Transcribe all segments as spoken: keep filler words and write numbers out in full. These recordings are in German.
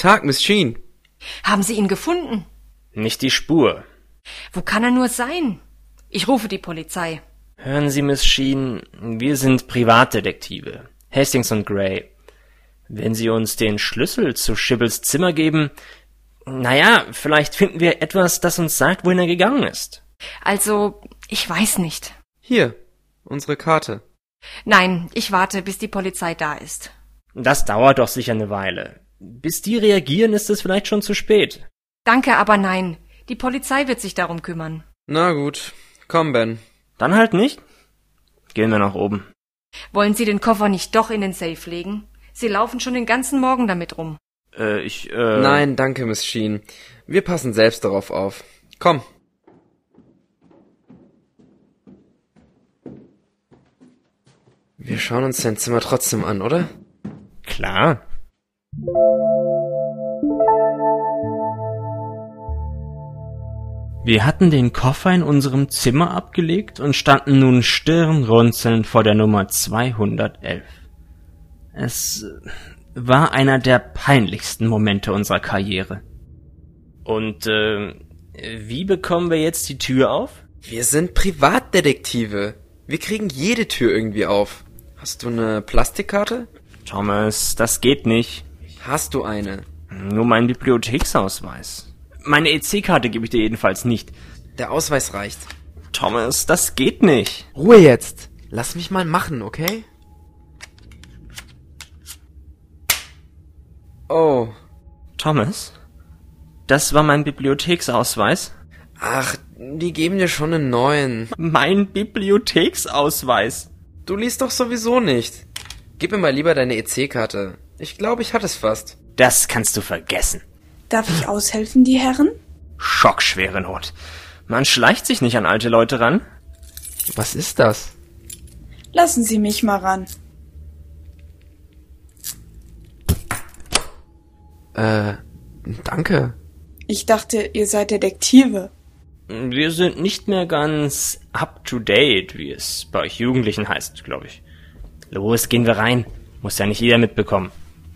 Tag, Miss Sheen. Haben Sie ihn gefunden? Nicht die Spur. Wo kann er nur sein? Ich rufe die Polizei. Hören Sie, Miss Sheen, wir sind Privatdetektive, Hastings und Gray. Wenn Sie uns den Schlüssel zu Shibbles Zimmer geben, naja, vielleicht finden wir etwas, das uns sagt, wohin er gegangen ist. Also, ich weiß nicht. Hier, unsere Karte. Nein, ich warte, bis die Polizei da ist. Das dauert doch sicher eine Weile. Bis die reagieren, ist es vielleicht schon zu spät. Danke, aber nein. Die Polizei wird sich darum kümmern. Na gut, komm, Ben. Dann halt nicht. Gehen wir nach oben. Wollen Sie den Koffer nicht doch in den Safe legen? Sie laufen schon den ganzen Morgen damit rum. Äh, ich, äh... Nein, danke, Miss Sheen. Wir passen selbst darauf auf. Komm. Wir schauen uns dein Zimmer trotzdem an, oder? Klar. Wir hatten den Koffer in unserem Zimmer abgelegt und standen nun stirnrunzelnd vor der Nummer zweihundertelf. Es war einer der peinlichsten Momente unserer Karriere. Und, äh, wie bekommen wir jetzt die Tür auf? Wir sind Privatdetektive. Wir kriegen jede Tür irgendwie auf. Hast du eine Plastikkarte? Thomas, das geht nicht. Hast du eine? Nur mein Bibliotheksausweis. Meine E C-Karte gebe ich dir jedenfalls nicht. Der Ausweis reicht. Thomas, das geht nicht. Ruhe jetzt. Lass mich mal machen, okay? Oh. Thomas? Das war mein Bibliotheksausweis? Ach, die geben dir schon einen neuen. Mein Bibliotheksausweis? Du liest doch sowieso nicht. Gib mir mal lieber deine E C-Karte. Ich glaube, ich hatte es fast. Das kannst du vergessen. Darf ich aushelfen, die Herren? Schockschwere Not. Man schleicht sich nicht an alte Leute ran. Was ist das? Lassen Sie mich mal ran. Äh, danke. Ich dachte, ihr seid Detektive. Wir sind nicht mehr ganz up-to-date, wie es bei euch Jugendlichen heißt, glaube ich. Los, gehen wir rein. Muss ja nicht jeder mitbekommen.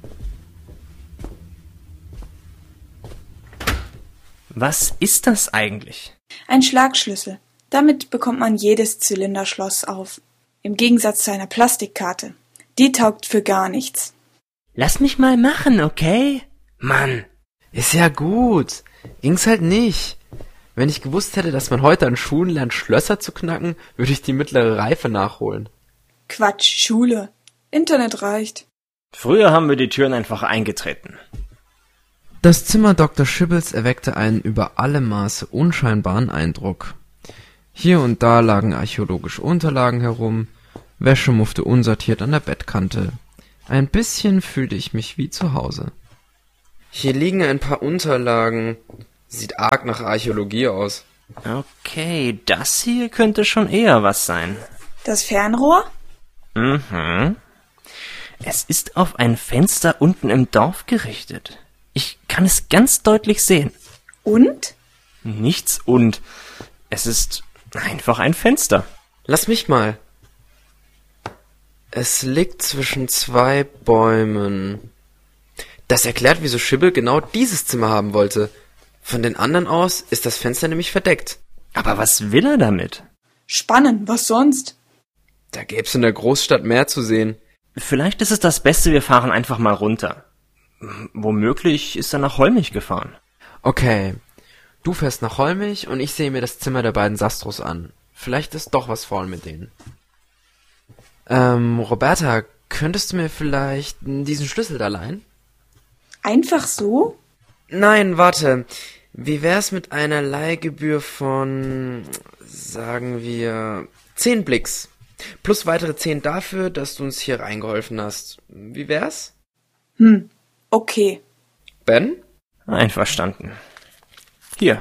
Was ist das eigentlich? Ein Schlagschlüssel. Damit bekommt man jedes Zylinderschloss auf. Im Gegensatz zu einer Plastikkarte. Die taugt für gar nichts. Lass mich mal machen, okay? Mann. Ist ja gut. Ging's halt nicht. Wenn ich gewusst hätte, dass man heute an Schulen lernt, Schlösser zu knacken, würde ich die mittlere Reife nachholen. Quatsch, Schule. Internet reicht. Früher haben wir die Türen einfach eingetreten. Das Zimmer Doktor Shibbles erweckte einen über alle Maße unscheinbaren Eindruck. Hier und da lagen archäologische Unterlagen herum, Wäsche muffte unsortiert an der Bettkante. Ein bisschen fühlte ich mich wie zu Hause. Hier liegen ein paar Unterlagen. Sieht arg nach Archäologie aus. Okay, das hier könnte schon eher was sein. Das Fernrohr? Mhm. Es ist auf ein Fenster unten im Dorf gerichtet. Ich kann es ganz deutlich sehen. Und? Nichts und. Es ist einfach ein Fenster. Lass mich mal. Es liegt zwischen zwei Bäumen. Das erklärt, wieso Shibble genau dieses Zimmer haben wollte. Von den anderen aus ist das Fenster nämlich verdeckt. Aber was will er damit? Spannend, was sonst? Da gäb's in der Großstadt mehr zu sehen. Vielleicht ist es das Beste, wir fahren einfach mal runter. Womöglich ist er nach Holmich gefahren. Okay, du fährst nach Holmich und ich sehe mir das Zimmer der beiden Sastros an. Vielleicht ist doch was faul mit denen. Ähm, Roberta, könntest du mir vielleicht diesen Schlüssel da leihen? Einfach so? Nein, warte. Wie wär's mit einer Leihgebühr von, sagen wir, zehn Blicks? Plus weitere zehn dafür, dass du uns hier reingeholfen hast. Wie wär's? Hm, okay. Ben? Einverstanden. Hier.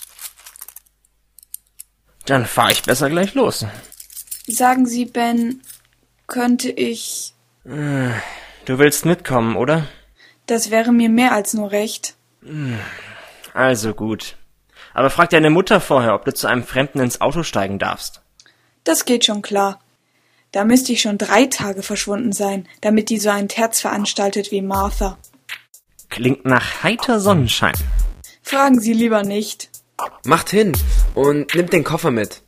Dann fahre ich besser gleich los. Sagen Sie, Ben, könnte ich... Du willst mitkommen, oder? Das wäre mir mehr als nur recht. Also gut. Aber frag deine Mutter vorher, ob du zu einem Fremden ins Auto steigen darfst. Das geht schon klar. Da müsste ich schon drei Tage verschwunden sein, damit die so einen Terz veranstaltet wie Martha. Klingt nach heiter Sonnenschein. Fragen Sie lieber nicht. Macht hin und nimmt den Koffer mit.